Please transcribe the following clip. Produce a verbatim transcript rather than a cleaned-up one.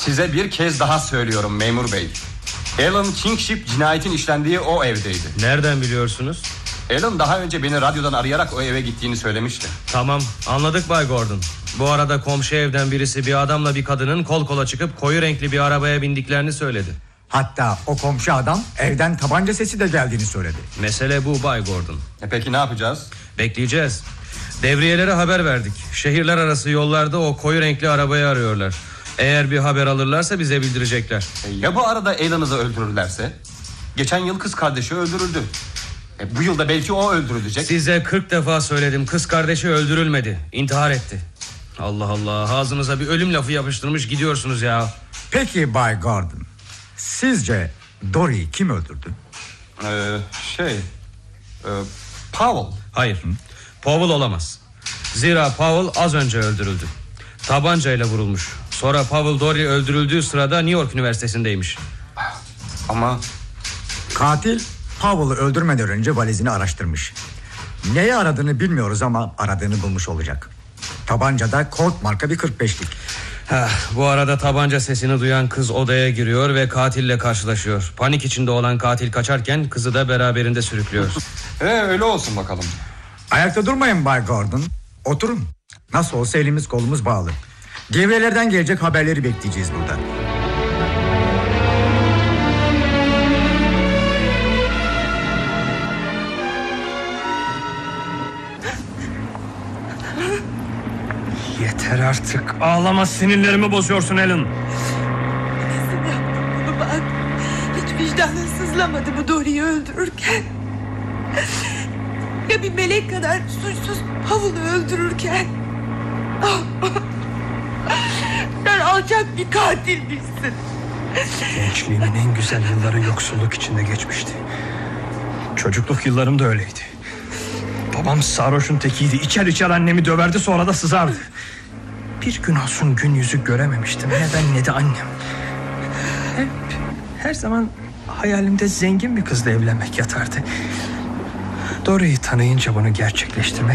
Size bir kez daha söylüyorum memur bey. Alan Kingship cinayetin işlendiği o evdeydi. Nereden biliyorsunuz? Alan daha önce beni radyodan arayarak o eve gittiğini söylemişti. Tamam, anladık Bay Gordon. Bu arada komşu evden birisi bir adamla bir kadının kol kola çıkıp koyu renkli bir arabaya bindiklerini söyledi. Hatta o komşu adam evden tabanca sesi de geldiğini söyledi. Mesele bu Bay Gordon. E peki ne yapacağız? Bekleyeceğiz. Devriyelere haber verdik. Şehirler arası yollarda o koyu renkli arabayı arıyorlar. Eğer bir haber alırlarsa bize bildirecekler. E ya bu arada Alan'ı öldürürlerse? Geçen yıl kız kardeşi öldürüldü. E bu yılda belki o öldürülecek. Size kırk defa söyledim, kız kardeşi öldürülmedi, intihar etti. Allah Allah, ağzınıza bir ölüm lafı yapıştırmış gidiyorsunuz ya. Peki Bay Gordon, sizce Dory'yi kim öldürdü? Ee, şey e, Powell. Hayır, Powell olamaz. Zira Powell az önce öldürüldü. Tabancayla vurulmuş. Sonra Powell Dory öldürüldüğü sırada New York Üniversitesi'ndeymiş. Ama katil Powell'ı öldürmeden önce valizini araştırmış. Neyi aradığını bilmiyoruz ama aradığını bulmuş olacak. Tabancada Colt marka bir kırk beşlik. Heh, bu arada tabanca sesini duyan kız odaya giriyor ve katille karşılaşıyor. Panik içinde olan katil kaçarken kızı da beraberinde sürüklüyor. e, öyle olsun bakalım. Ayakta durmayın Bay Gordon. Oturun. Nasıl olsa elimiz kolumuz bağlı. Devrelerden gelecek haberleri bekleyeceğiz burada. Yeter artık, ağlama, sinirlerimi bozuyorsun Alan. Nasıl yaptın bunu bak? Hiç vicdanın sızlamadı mı Dory'yi öldürürken? Ya bir melek kadar suçsuz Powell'ı öldürürken? Sen alçak bir katilmişsin. Gençliğimin en güzel yılları yoksulluk içinde geçmişti. Çocukluk yıllarım da öyleydi. Babam sarhoşun tekiydi. İçer içer annemi döverdi, sonra da sızardı. Bir gün olsun gün yüzü görememiştim. Ne ben ne de annem. Hep, her zaman hayalimde zengin bir kızla evlenmek yatardı. Dory'yi tanıyınca bunu gerçekleştirmek